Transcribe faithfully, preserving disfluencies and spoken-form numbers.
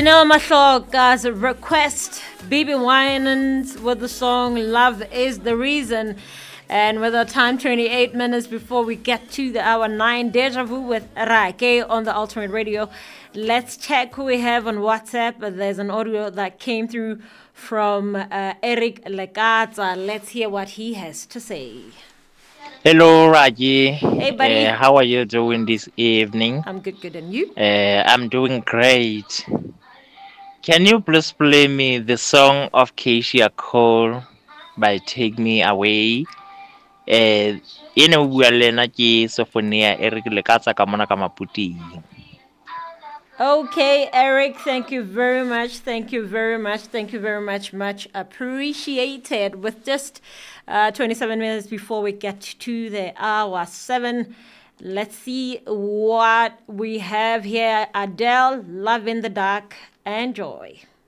Janelle Mahloka's request, B B Winans with the song Love is the Reason. And with our time twenty-eight minutes before we get to the hour nine, Deja Vu with Raike on the Ultimate Radio. Let's check who we have on WhatsApp. There's an audio that came through from uh, Eric Lekatsa. Let's hear what he has to say. Hello, Raji. Hey, buddy. Uh, how are you doing this evening? I'm good, good. And you? Uh, I'm doing great. Can you please play me the song of Keisha Cole by Take Me Away? Uh, ene o bua le ena ke Sophia Eric Lekatsa ka mona ka Maputing. Okay, Eric, thank you very much. Thank you very much. Thank you very much. Much appreciated. With just uh, twenty-seven minutes before we get to the hour seven, let's see what we have here. Adele, Love in the Dark. Enjoy.